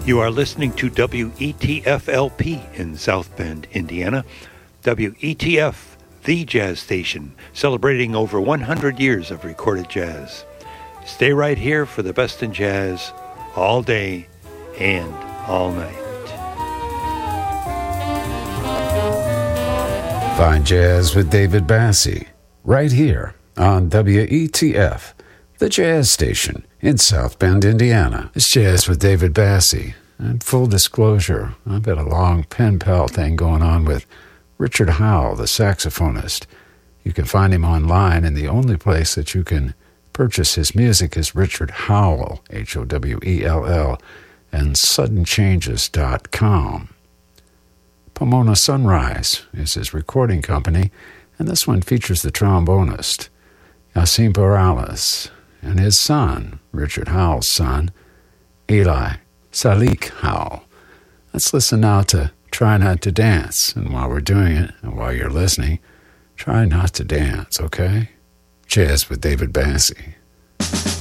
You are listening to WETF-LP in South Bend, Indiana. WETF, the jazz station, celebrating over 100 years of recorded jazz. Stay right here for the best in jazz, all day and all night. Fine Jazz with David Bassie, right here on WETF, the jazz station in South Bend, Indiana. It's Jazz with David Bassie. And full disclosure, I've got a long pen pal thing going on with Richard Howell, the saxophonist. You can find him online, and the only place that you can purchase his music is Richard Howell, Howell, and suddenchanges.com. Pomona Sunrise is his recording company, and this one features the trombonist, Yassine Perales, and his son, Richard Howell's son, Eli Salik Howell. Let's listen now to Try Not to Dance, and while we're doing it, and while you're listening, try not to dance, okay? Jazz with David Bassie.